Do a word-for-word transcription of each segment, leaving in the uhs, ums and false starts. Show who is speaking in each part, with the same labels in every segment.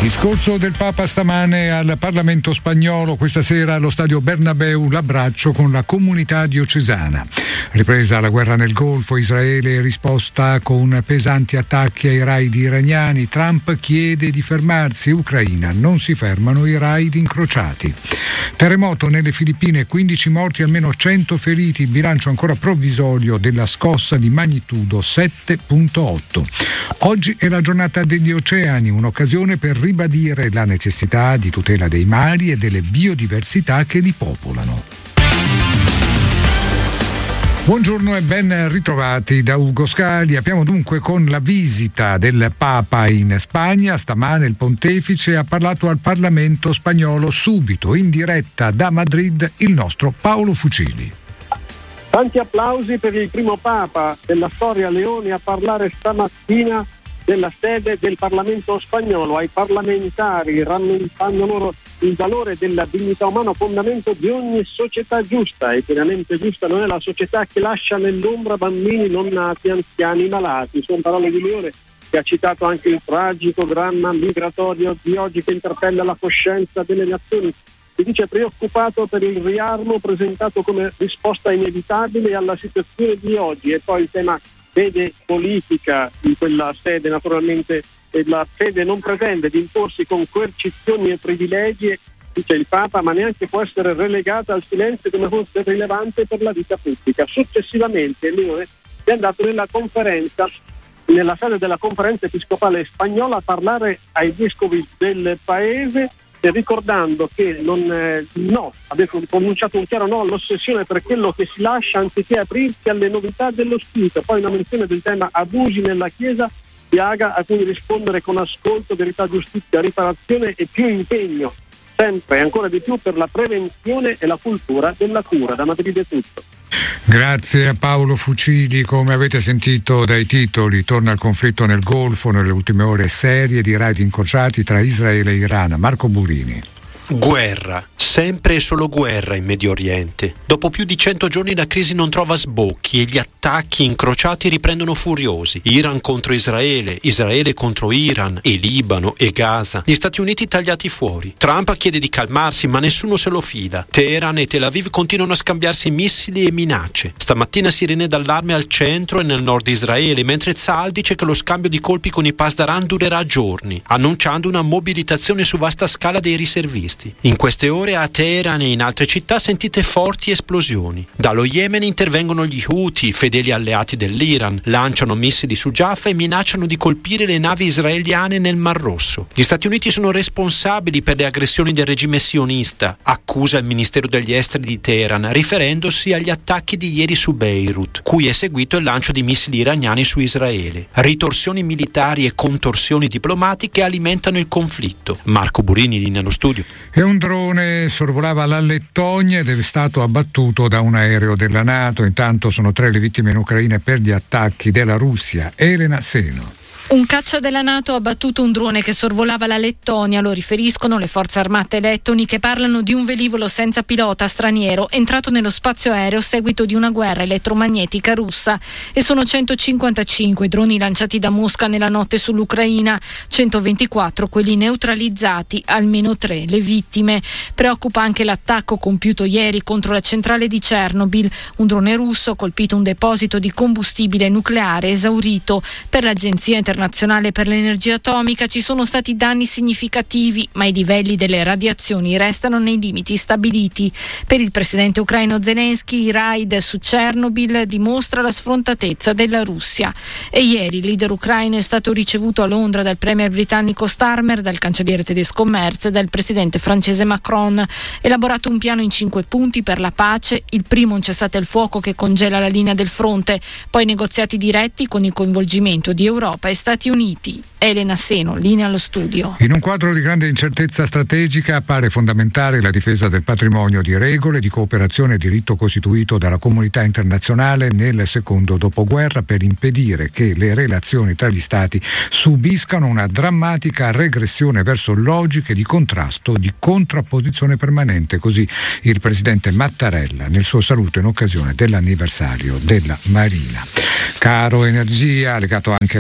Speaker 1: Discorso del Papa stamane al Parlamento spagnolo, questa sera allo stadio Bernabeu l'abbraccio con la comunità diocesana. Ripresa la guerra nel Golfo, Israele risposta con pesanti attacchi ai raid iraniani, Trump chiede di fermarsi, Ucraina non si fermano i raid incrociati. Terremoto nelle Filippine, quindici morti, almeno cento feriti, il bilancio ancora provvisorio della scossa di magnitudo sette virgola otto. Oggi è la giornata degli oceani, un'occasione per ribadire la necessità di tutela dei mari e delle biodiversità che li popolano. Buongiorno e ben ritrovati da Ugo Scali. Apriamo dunque con la visita del Papa in Spagna. Stamane il Pontefice ha parlato al Parlamento spagnolo. Subito in diretta da Madrid il nostro Paolo Fucili.
Speaker 2: Tanti applausi per il primo Papa della storia Leone a parlare stamattina della sede del Parlamento spagnolo ai parlamentari, rammentando loro il valore della dignità umana, fondamento di ogni società giusta. E pienamente giusta non è la società che lascia nell'ombra bambini non nati, anziani, malati. Sono parole di Leone, che ha citato anche il tragico dramma migratorio di oggi che interpella la coscienza delle nazioni. Si dice preoccupato per il riarmo presentato come risposta inevitabile alla situazione di oggi. E poi il tema fede politica in quella sede, naturalmente la fede non pretende di imporsi con coercizioni e privilegi, dice il Papa, ma neanche può essere relegata al silenzio come fosse rilevante per la vita pubblica. Successivamente Leone è andato nella conferenza, nella sede della conferenza episcopale spagnola a parlare ai vescovi del paese, ricordando che non eh, no, aveva pronunciato un chiaro no all'ossessione per quello che si lascia anziché aprirsi alle novità dello spirito. Poi una menzione del tema abusi nella Chiesa, piaga a cui rispondere con ascolto, verità, giustizia, riparazione e più impegno, sempre e ancora di più per la prevenzione e la cultura della cura. Da Madrid è tutto.
Speaker 1: Grazie a Paolo Fucili. Come avete sentito dai titoli, torna il conflitto nel Golfo, nelle ultime ore serie di raid incrociati tra Israele e Iran. Marco Burini.
Speaker 3: Guerra, sempre e solo guerra in Medio Oriente. Dopo più di cento giorni la crisi non trova sbocchi e gli attacchi incrociati riprendono furiosi. Iran contro Israele, Israele contro Iran, e Libano e Gaza. Gli Stati Uniti tagliati fuori. Trump chiede di calmarsi ma nessuno se lo fila. Teheran e Tel Aviv continuano a scambiarsi missili e minacce. Stamattina sirene d'allarme al centro e nel nord di Israele, mentre Tzal dice che lo scambio di colpi con i Pasdaran durerà giorni, annunciando una mobilitazione su vasta scala dei riservisti. In queste ore a Teheran e in altre città sentite forti esplosioni. Dallo Yemen intervengono gli Houthi, fedeli alleati dell'Iran, lanciano missili su Jaffa e minacciano di colpire le navi israeliane nel Mar Rosso. Gli Stati Uniti sono responsabili per le aggressioni del regime sionista, accusa il Ministero degli Esteri di Teheran, riferendosi agli attacchi di ieri su Beirut, cui è seguito il lancio di missili iraniani su Israele. Ritorsioni militari e contorsioni diplomatiche alimentano il conflitto. Marco Burini, linea allo studio.
Speaker 1: E un drone sorvolava la Lettonia ed è stato abbattuto da un aereo della NATO. Intanto sono tre le vittime in Ucraina per gli attacchi della Russia. Elena Seno.
Speaker 4: Un caccia della NATO ha abbattuto un drone che sorvolava la Lettonia, lo riferiscono le forze armate lettoni, che parlano di un velivolo senza pilota straniero entrato nello spazio aereo a seguito di una guerra elettromagnetica russa. E sono centocinquantacinque i droni lanciati da Mosca nella notte sull'Ucraina, centoventiquattro quelli neutralizzati, almeno tre le vittime. Preoccupa anche l'attacco compiuto ieri contro la centrale di Chernobyl. Un drone russo ha colpito un deposito di combustibile nucleare esaurito. Per l'Agenzia internazionale per l'energia atomica ci sono stati danni significativi, ma i livelli delle radiazioni restano nei limiti stabiliti. Per il presidente ucraino Zelensky il raid su Chernobyl dimostra la sfrontatezza della Russia. E ieri il leader ucraino è stato ricevuto a Londra dal premier britannico Starmer, dal cancelliere tedesco Merz e dal presidente francese Macron. Elaborato un piano in cinque punti per la pace, il primo un cessate il fuoco che congela la linea del fronte, poi negoziati diretti con il coinvolgimento di Europa e Stati Uniti. Elena Seno, linea allo studio.
Speaker 1: In un quadro di grande incertezza strategica appare fondamentale la difesa del patrimonio di regole, di cooperazione e diritto costituito dalla comunità internazionale nel secondo dopoguerra per impedire che le relazioni tra gli Stati subiscano una drammatica regressione verso logiche di contrasto, di contrapposizione permanente. Così il presidente Mattarella nel suo saluto in occasione dell'anniversario della Marina. Caro energia, legato anche alle crisi internazionali,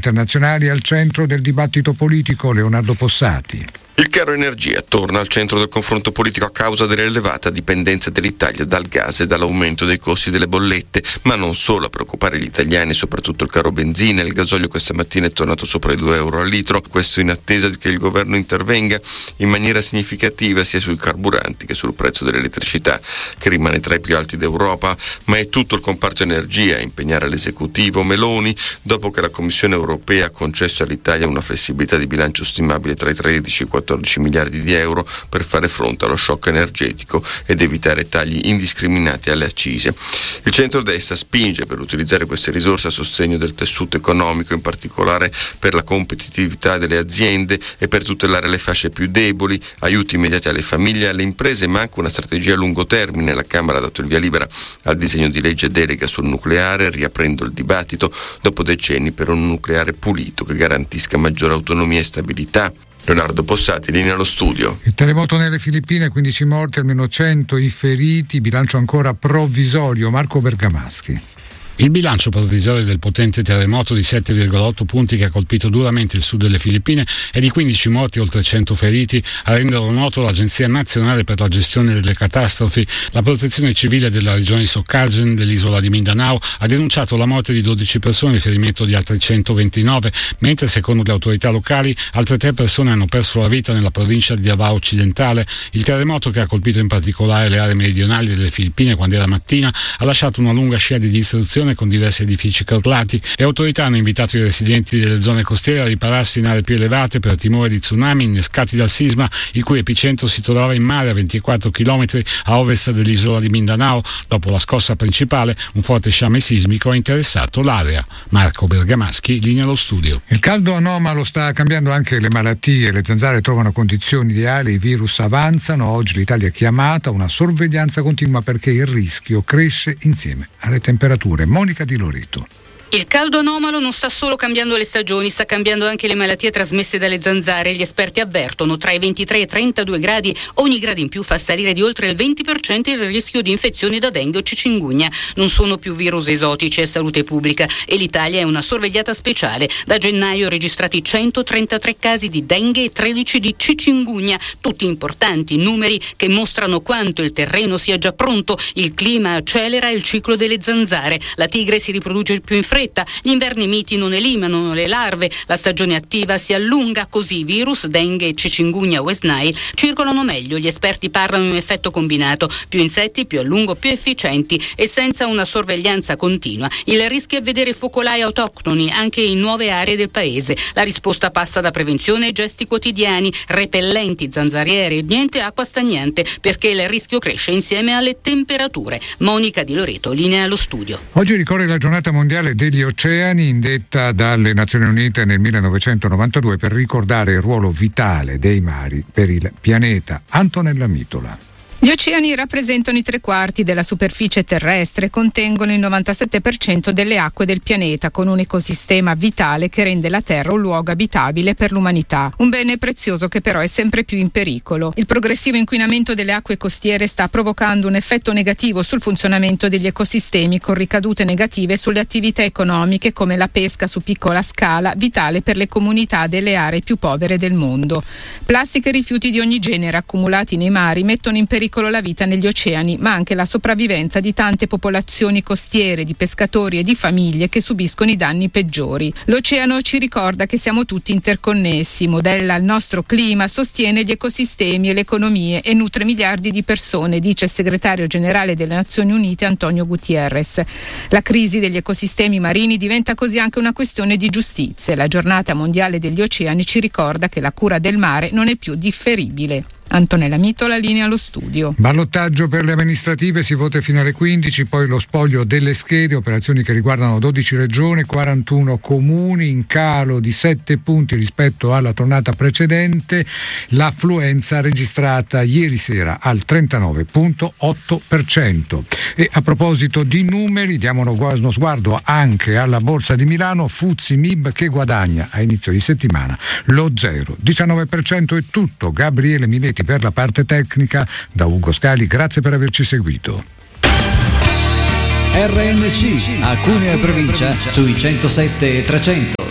Speaker 1: internazionali al centro del dibattito politico. Leonardo Possati.
Speaker 5: Il caro energia torna al centro del confronto politico a causa dell'elevata dipendenza dell'Italia dal gas e dall'aumento dei costi delle bollette, ma non solo a preoccupare gli italiani, soprattutto il caro benzina. Il gasolio questa mattina è tornato sopra i due euro al litro, questo in attesa che il governo intervenga in maniera significativa sia sui carburanti che sul prezzo dell'elettricità, che rimane tra i più alti d'Europa, ma è tutto il comparto energia a impegnare l'esecutivo Meloni dopo che la Commissione europea ha concesso all'Italia una flessibilità di bilancio stimabile tra i tredici e i quattordici miliardi di euro per fare fronte allo shock energetico ed evitare tagli indiscriminati alle accise. Il centrodestra spinge per utilizzare queste risorse a sostegno del tessuto economico, in particolare per la competitività delle aziende e per tutelare le fasce più deboli, aiuti immediati alle famiglie e alle imprese, ma anche una strategia a lungo termine. La Camera ha dato il via libera al disegno di legge delega sul nucleare, riaprendo il dibattito dopo decenni per un nucleare pulito che garantisca maggiore autonomia e stabilità. Leonardo Possati, linea allo studio.
Speaker 1: Il terremoto nelle Filippine, quindici morti, almeno cento i feriti, bilancio ancora provvisorio. Marco Bergamaschi.
Speaker 6: Il bilancio provvisorio del potente terremoto di sette virgola otto punti che ha colpito duramente il sud delle Filippine è di quindici morti e oltre cento feriti, a renderlo noto l'Agenzia Nazionale per la Gestione delle Catastrofi. La Protezione Civile della regione di Soccagen, dell'isola di Mindanao, ha denunciato la morte di dodici persone e il ferimento di altre centoventinove, mentre secondo le autorità locali altre tre persone hanno perso la vita nella provincia di Davao Occidentale. Il terremoto, che ha colpito in particolare le aree meridionali delle Filippine quando era mattina, ha lasciato una lunga scia di distruzione con diversi edifici crollati. Le autorità hanno invitato i residenti delle zone costiere a ripararsi in aree più elevate per timore di tsunami innescati dal sisma, il cui epicentro si trovava in mare a ventiquattro chilometri a ovest dell'isola di Mindanao. Dopo la scossa principale, un forte sciame sismico ha interessato l'area. Marco Bergamaschi, linea allo studio.
Speaker 1: Il caldo anomalo sta cambiando anche le malattie. Le zanzare trovano condizioni ideali, i virus avanzano. Oggi l'Italia è chiamata a una sorveglianza continua perché il rischio cresce insieme alle temperature. Monica Di Loreto.
Speaker 7: Il caldo anomalo non sta solo cambiando le stagioni, sta cambiando anche le malattie trasmesse dalle zanzare. Gli esperti avvertono: tra i ventitré e i trentadue gradi, ogni grado in più fa salire di oltre il venti per cento il rischio di infezioni da dengue o chikungunya. Non sono più virus esotici, è salute pubblica e l'Italia è una sorvegliata speciale. Da gennaio registrati centotrentatré casi di dengue e tredici di chikungunya, tutti importanti numeri che mostrano quanto il terreno sia già pronto. Il clima accelera il ciclo delle zanzare, la tigre si riproduce più in fretta, gli inverni miti non eliminano le larve, la stagione attiva si allunga, così virus, dengue, chikungunya, West Nile circolano meglio. Gli esperti parlano di un effetto combinato: più insetti, più a lungo, più efficienti e senza una sorveglianza continua. Il rischio è vedere focolai autoctoni anche in nuove aree del paese. La risposta passa da prevenzione e gesti quotidiani, repellenti, zanzariere, niente acqua stagnante, perché il rischio cresce insieme alle temperature. Monica Di Loreto, linea allo studio.
Speaker 1: Oggi ricorre la giornata mondiale degli oceani, indetta dalle Nazioni Unite nel millenovecentonovantadue per ricordare il ruolo vitale dei mari per il pianeta. Antonella Mitola.
Speaker 8: Gli oceani rappresentano i tre quarti della superficie terrestre e contengono il novantasette per cento delle acque del pianeta, con un ecosistema vitale che rende la Terra un luogo abitabile per l'umanità. Un bene prezioso che però è sempre più in pericolo. Il progressivo inquinamento delle acque costiere sta provocando un effetto negativo sul funzionamento degli ecosistemi, con ricadute negative sulle attività economiche come la pesca su piccola scala, vitale per le comunità delle aree più povere del mondo. Plastica e rifiuti di ogni genere accumulati nei mari mettono in pericolo la vita negli oceani, ma anche la sopravvivenza di tante popolazioni costiere, di pescatori e di famiglie che subiscono i danni peggiori. L'oceano ci ricorda che siamo tutti interconnessi, modella il nostro clima, sostiene gli ecosistemi e le economie e nutre miliardi di persone, dice il segretario generale delle Nazioni Unite Antonio Guterres. La crisi degli ecosistemi marini diventa così anche una questione di giustizia. La giornata mondiale degli oceani ci ricorda che la cura del mare non è più differibile. Antonella Mitola, linea allo studio.
Speaker 1: Ballottaggio per le amministrative, si vota fino alle quindici, poi lo spoglio delle schede, operazioni che riguardano dodici regioni, quarantuno comuni, in calo di sette punti rispetto alla tornata precedente, l'affluenza registrata ieri sera al trentanove virgola otto per cento. E a proposito di numeri, diamo uno sguardo anche alla Borsa di Milano. Fuzzi M I B che guadagna a inizio di settimana lo zero virgola diciannove per cento. È tutto. Gabriele Minetti per la parte tecnica, da Ugo Scali, grazie per averci seguito.
Speaker 9: R N C a Cuneo e provincia sui centosette e trecento.